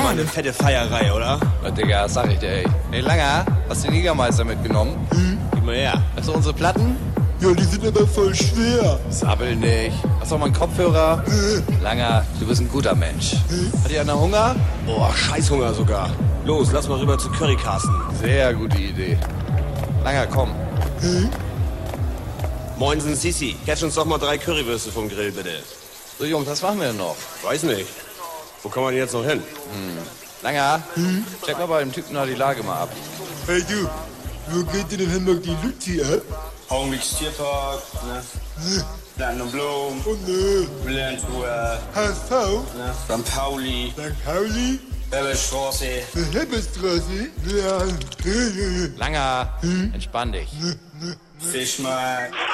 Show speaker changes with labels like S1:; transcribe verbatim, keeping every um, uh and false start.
S1: mal eine fette Feierei, oder?
S2: Na, Digga, sag ich dir, ey. Ey, Langer, hast du den Jägermeister mitgenommen?
S1: Hm? Gib mal her.
S2: Hast du unsere Platten?
S1: Ja, die sind aber voll schwer.
S2: Sabbel nicht. Hast du mal einen Kopfhörer? Langer, du bist ein guter Mensch. Hat ihr einer Hunger?
S1: Boah, Scheißhunger sogar. Los, lass mal rüber zu Currykasten.
S2: Sehr gute Idee. Langer, komm.
S1: Moinsen Sisi, catch uns doch mal drei Currywürste vom Grill, bitte.
S2: So, Jungs, was machen wir denn noch?
S1: Weiß nicht. Wo kann man jetzt noch hin?
S2: Hm. Langer, hm? check mal bei dem Typen da die Lage mal ab.
S3: Hey du, wo geht denn in Hamburg die Luzi ab?
S4: Augenblick Tierpark, ne? Platinum Blom.
S3: Oh ne.
S4: Brilliant Tour.
S3: H S V?
S4: Ne? Sankt Pauli.
S3: Sankt Pauli?
S4: Hebelstraße.
S3: Hebelstraße? Ja.
S2: Langer, hm? Entspann dich.
S4: Fischmarkt.